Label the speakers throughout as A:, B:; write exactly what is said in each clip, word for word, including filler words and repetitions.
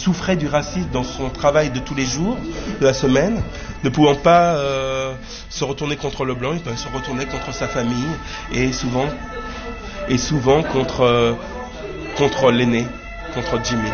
A: souffrait du racisme dans son travail de tous les jours, de la semaine, ne pouvant pas euh, se retourner contre le blanc, il se retournait contre sa famille et souvent, et souvent contre, euh, contre l'aîné, contre Jimmy.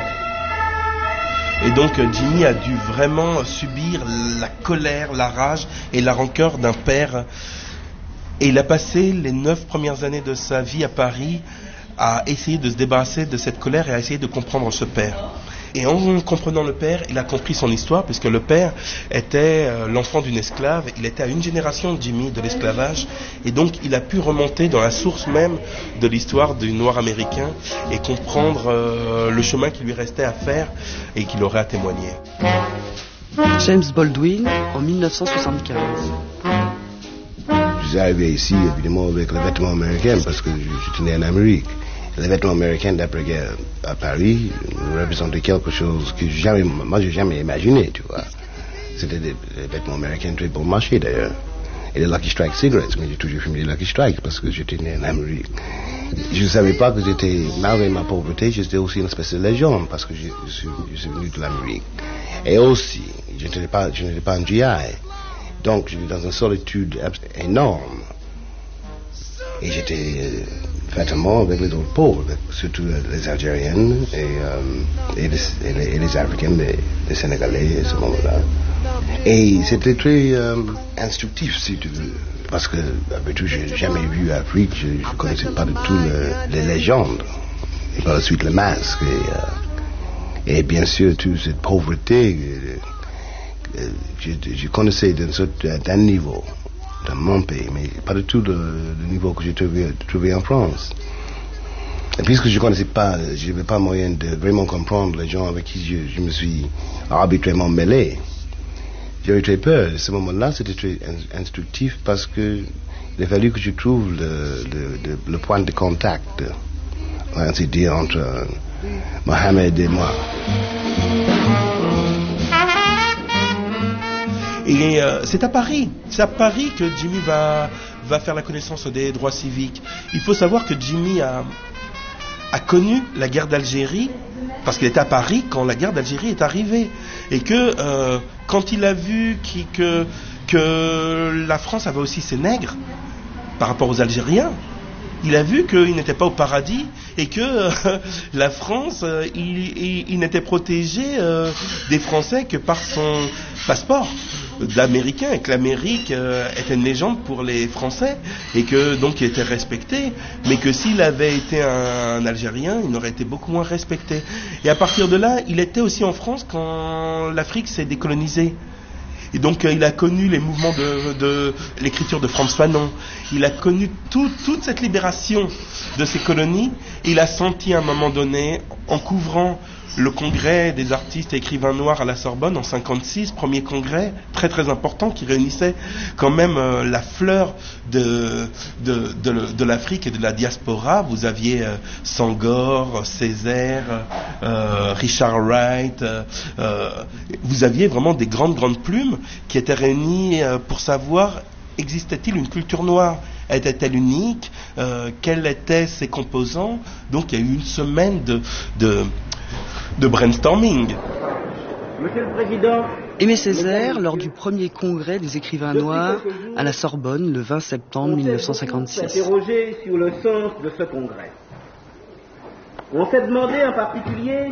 A: Et donc Jimmy a dû vraiment subir la colère, la rage et la rancœur d'un père. Et il a passé les neuf premières années de sa vie à Paris à essayer de se débarrasser de cette colère et à essayer de comprendre ce père. Et en comprenant le père, il a compris son histoire, puisque le père était l'enfant d'une esclave. Il était à une génération, Jimmy, de l'esclavage. Et donc, il a pu remonter dans la source même de l'histoire du noir américain et comprendre euh, le chemin qui lui restait à faire et qu'il aurait à témoigner.
B: James Baldwin, en dix-neuf cent soixante-quinze.
C: Je suis arrivé ici, évidemment, avec les vêtements américains, parce que je suis né en Amérique. Les vêtements américains d'après-guerre à Paris représentaient quelque chose que jamais, moi, j'ai jamais imaginé, tu vois. C'était des, des vêtements américains très bon marché, d'ailleurs. Et les Lucky Strike cigarettes, mais j'ai toujours fumé des Lucky Strike parce que j'étais né en Amérique. Je ne savais pas que j'étais, malgré ma pauvreté, j'étais aussi une espèce de légende parce que je, je, suis, je suis venu de l'Amérique. Et aussi, je n'étais pas, je n'étais pas un G I. Donc, j'étais dans une solitude énorme. Et j'étais euh, fatalement avec les autres pauvres, surtout les Algériennes et, euh, et, les, et, les, et les Africains, les, les Sénégalais à ce moment-là. Et c'était très euh, instructif, si tu veux, parce que, après tout, je n'ai jamais vu l'Afrique, je ne connaissais pas du tout le, les légendes. Et par la suite, le masque. Et, euh, et bien sûr, toute cette pauvreté, euh, je, je connaissais d'un, d'un niveau. Dans mon pays, mais pas du tout le, le niveau que j'ai trouvé, trouvé en France. Et puisque je ne connaissais pas, je n'avais pas moyen de vraiment comprendre les gens avec qui je, je me suis arbitrairement mêlé. J'avais très peur. À ce moment-là, c'était très instructif parce que il a fallu que je trouve le, le, le, le point de contact, ainsi dire, entre euh, Mohamed et moi.
A: Et euh, c'est à Paris, c'est à Paris que Jimmy va, va faire la connaissance des droits civiques. Il faut savoir que Jimmy a, a connu la guerre d'Algérie, parce qu'il était à Paris quand la guerre d'Algérie est arrivée. Et que euh, quand il a vu qui, que, que la France avait aussi ses nègres par rapport aux Algériens, il a vu qu'il n'était pas au paradis et que euh, la France, euh, il, il, il n'était protégé euh, des Français que par son passeport d'Américain, et que l'Amérique euh, était une légende pour les Français et que donc il était respecté, mais que s'il avait été un, un Algérien, il aurait été beaucoup moins respecté. Et à partir de là, il était aussi en France quand l'Afrique s'est décolonisée. Et donc euh, il a connu les mouvements de, de l'écriture de Frantz Fanon. Il a connu tout, toute cette libération de ces colonies. Et il a senti à un moment donné, en couvrant le congrès des artistes et écrivains noirs à la Sorbonne en cinquante-six, premier congrès très très important qui réunissait quand même euh, la fleur de, de, de, de l'Afrique et de la diaspora. Vous aviez euh, Senghor, Césaire, euh, Richard Wright, euh, euh, vous aviez vraiment des grandes grandes plumes qui étaient réunies euh, pour savoir existait-il une culture noire, était-elle unique, euh, quels étaient ses composants. Donc il y a eu une semaine de, de de brainstorming.
D: Monsieur le Président,
B: Aimé Césaire, lors du premier congrès des écrivains noirs à la Sorbonne le vingt septembre mille neuf cent cinquante-six.
D: On s'est interrogé sur le sens de ce congrès. On s'est demandé en particulier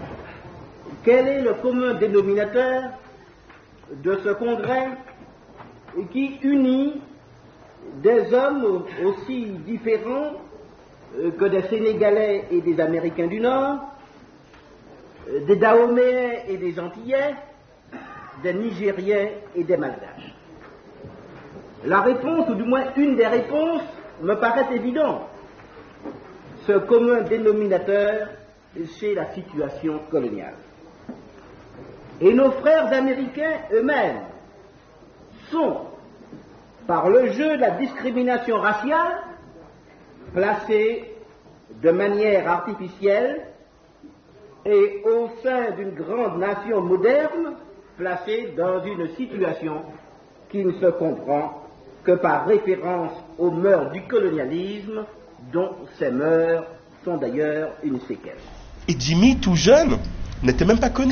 D: quel est le commun dénominateur de ce congrès qui unit des hommes aussi différents que des Sénégalais et des Américains du Nord, des Dahoméens et des Antillais, des Nigériens et des Malgaches. La réponse, ou du moins une des réponses, me paraît évidente. Ce commun dénominateur, c'est la situation coloniale. Et nos frères américains eux-mêmes sont, par le jeu de la discrimination raciale, placés de manière artificielle et au sein d'une grande nation moderne, placée dans une situation qui ne se comprend que par référence aux mœurs du colonialisme, dont ces mœurs sont d'ailleurs une séquelle.
A: Et Jimmy, tout jeune, n'était même pas connu.